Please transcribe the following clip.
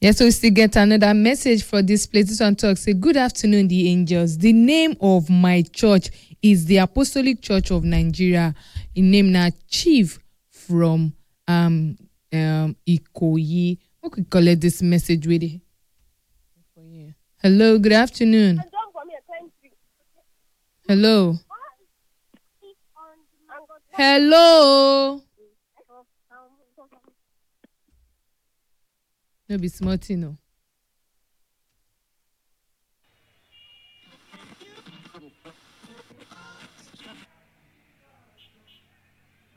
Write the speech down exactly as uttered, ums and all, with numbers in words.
Yes, so we still get another message for this place. This one talks, say, good afternoon, the angels. The name of my church is the Apostolic Church of Nigeria. In name now, Chief from um um Ikoyi. What could collect this message with it? Hello, good afternoon. Hello. Hello. No be smart, you know.